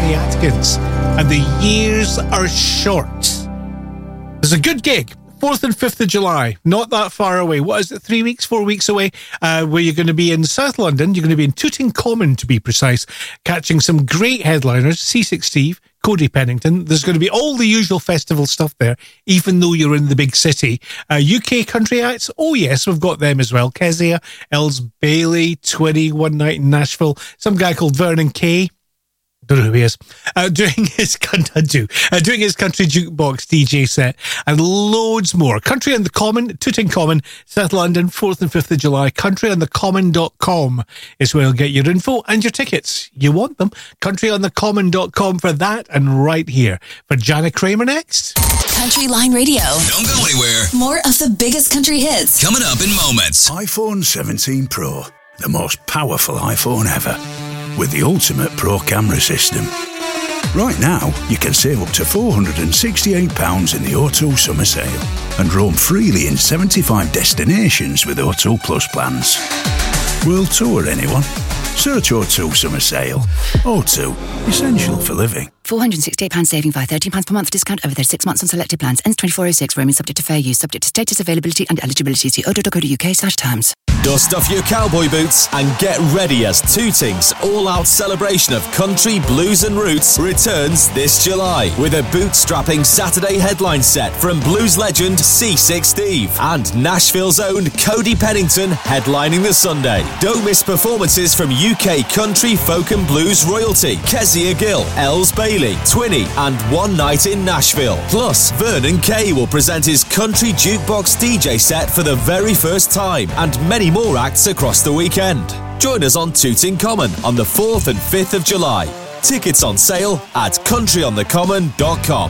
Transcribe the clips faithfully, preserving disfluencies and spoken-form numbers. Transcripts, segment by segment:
Anthony Atkins, and the years are short. There's a good gig, fourth and fifth of July, not that far away. What is it, three weeks, four weeks away, uh, where you're going to be in South London. You're going to be in Tooting Common, to be precise, catching some great headliners, C six Steve, Cody Pennington. There's going to be all the usual festival stuff there, even though you're in the big city. Uh, U K country acts, oh yes, we've got them as well. Kezia, Els Bailey, Twinny, One Night in Nashville, some guy called Vernon Kay, don't know who he is, uh, doing his I do, uh, doing his country jukebox D J set, and loads more. Country on the Common, Tooting Common, South London, fourth and fifth of July. country on the common dot com is where you'll get your info and your tickets. You want them. country on the common dot com for that, and right here for Janet Kramer next. Country Line Radio. Don't go anywhere. More of the biggest country hits coming up in moments. iPhone seventeen Pro, the most powerful iPhone ever, with the ultimate Pro camera system. Right now, you can save up to four hundred sixty-eight pounds in the O two summer sale and roam freely in seventy-five destinations with O two Plus plans. World tour, anyone? Search O two summer sale. O two, essential for living. four hundred sixty-eight pounds saving via thirteen pounds per month discount over thirty-six months on selected plans. Ends twenty-four oh six. Roaming subject to fair use. Subject to status, availability and eligibility. See o two dot co dot uk slash terms. Dust off your cowboy boots and get ready as Tooting's all-out celebration of country, blues and roots returns this July with a bootstrapping Saturday headline set from blues legend C six Steve and Nashville's own Cody Pennington headlining the Sunday. Don't miss performances from U K country, folk and blues royalty Kezia Gill, Els Bailey, Twinny and One Night in Nashville. Plus, Vernon Kay will present his country jukebox D J set for the very first time, and many more acts across the weekend. Join us on Tooting Common on the fourth and fifth of July. Tickets on sale at country on the common dot com.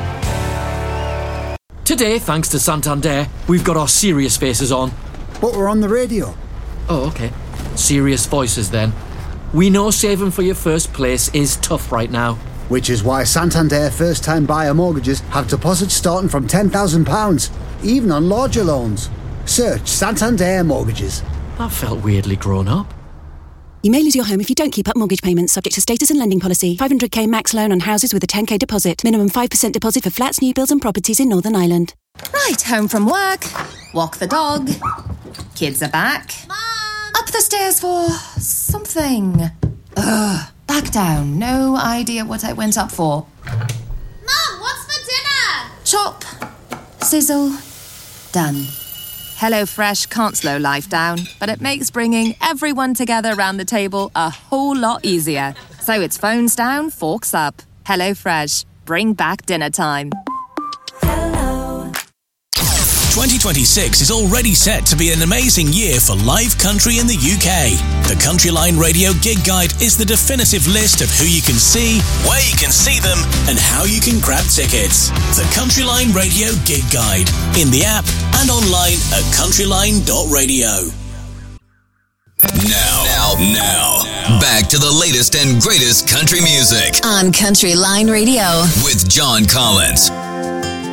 Today, thanks to Santander, we've got our serious faces on. But we're on the radio. Oh, okay. Serious voices then. We know saving for your first place is tough right now. Which is why Santander first-time buyer mortgages have deposits starting from ten thousand pounds, even on larger loans. Search Santander Mortgages. That felt weirdly grown up. You may lose your home if you don't keep up mortgage payments, subject to status and lending policy. five hundred k max loan on houses with a ten k deposit. Minimum five percent deposit for flats, new builds and properties in Northern Ireland. Right, home from work. Walk the dog. Kids are back. Mom! Up the stairs for something. Ugh. Back down. No idea what I went up for. Mom, what's for dinner? Chop. Sizzle. Done. HelloFresh can't slow life down, but it makes bringing everyone together around the table a whole lot easier. So it's phones down, forks up. HelloFresh. Bring back dinner time. twenty twenty-six is already set to be an amazing year for live country in the U K. The Country Line Radio Gig Guide is the definitive list of who you can see, where you can see them, and how you can grab tickets. The Country Line Radio Gig Guide, in the app and online at countryline dot radio. Now, now, now, back to the latest and greatest country music on Country Line Radio with John Collins.